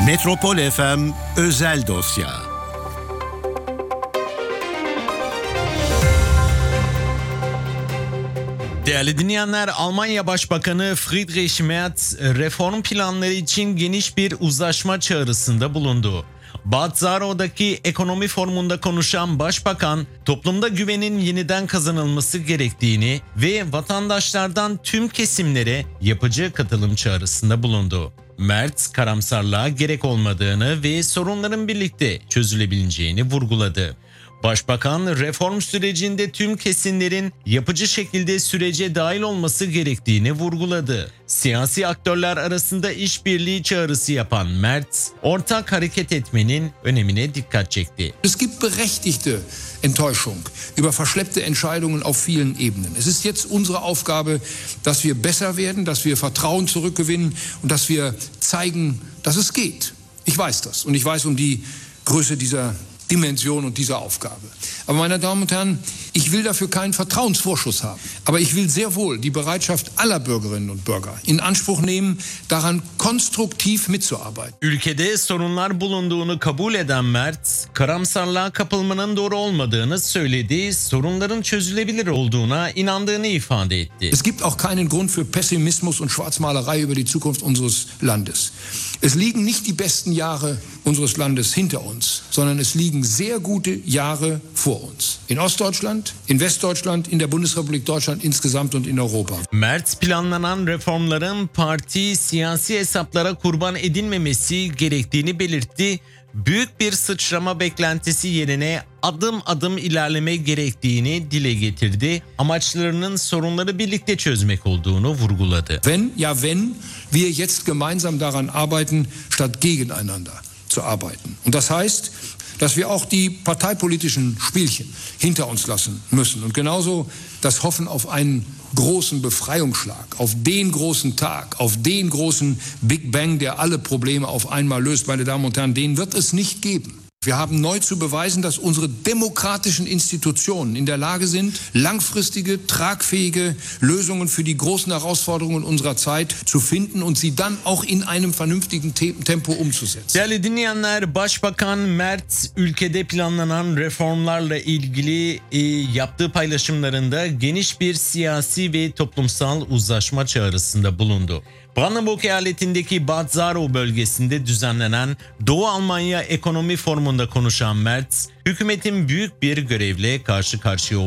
Metropol FM Özel Dosya. Değerli dinleyenler, Almanya Başbakanı Friedrich Merz reform planları için geniş bir uzlaşma çağrısında bulundu. Bad Zaro'daki ekonomi forumunda konuşan Başbakan, toplumda güvenin yeniden kazanılması gerektiğini ve vatandaşlardan tüm kesimlere yapıcı katılım çağrısında bulundu. Merz, karamsarlığa gerek olmadığını ve sorunların birlikte çözülebileceğini vurguladı. Başbakan, reform sürecinde tüm kesimlerin yapıcı şekilde sürece dahil olması gerektiğini vurguladı. Siyasi aktörler arasında işbirliği çağrısı yapan Merz, ortak hareket etmenin önemine dikkat çekti. Es gibt berechtigte Enttäuschung über verschleppte Entscheidungen auf vielen Ebenen. Es ist jetzt unsere Aufgabe, dass wir besser werden, dass wir Vertrauen zurückgewinnen und dass wir zeigen, dass es geht. Ich weiß das und ich weiß um die Größe dieser Dimension und dieser Aufgabe. Aber meine Damen und Herren, ich will dafür keinen Vertrauensvorschuss haben. Aber ich will sehr wohl die Bereitschaft aller Bürgerinnen und Bürger in Anspruch nehmen, daran konstruktiv mitzuarbeiten. Ülkede sorunlar bulunduğunu kabul eden Merz, karamsarlığa kapılmanın doğru olmadığını söyledi, sorunların çözülebilir olduğuna inandığını ifade etti. Es gibt auch keinen Grund für Pessimismus und Schwarzmalerei über die Zukunft unseres Landes. Es liegen nicht die besten Jahre unseres Landes hinter uns, sondern es liegen sehr gute Jahre vor uns. In Ostdeutschland, in Westdeutschland, in der Bundesrepublik Deutschland insgesamt und in Europa. Merz, planlanan reformların parti siyasi hesaplara kurban edilmemesi gerektiğini belirtti. Büyük bir sıçrama beklentisi yerine adım adım ilerleme gerektiğini dile getirdi. Amaçlarının sorunları birlikte çözmek olduğunu vurguladı. Wenn wir jetzt gemeinsam daran arbeiten, statt gegeneinander zu arbeiten. Und das heißt, dass wir auch die parteipolitischen Spielchen hinter uns lassen müssen. Und genauso das Hoffen auf einen großen Befreiungsschlag, auf den großen Tag, auf den großen Big Bang, der alle Probleme auf einmal löst, meine Damen und Herren, den wird es nicht geben. Wir haben neu zu beweisen, dass unsere demokratischen Institutionen in der Lage sind, langfristige, tragfähige Lösungen für die großen Herausforderungen unserer Zeit zu finden und sie dann auch in einem vernünftigen Tempo umzusetzen. Değerli dinleyenler, Başbakan Merz ülkede planlanan reformlarla ilgili yaptığı paylaşımlarında geniş bir siyasi ve toplumsal uzlaşma çağrısında bulundu. Brandenburg eyaletindeki Bad Zaro bölgesinde düzenlenen Doğu Almanya Ekonomi Forumu'nda konuşan Merz, hükümetin büyük bir görevle karşı karşıya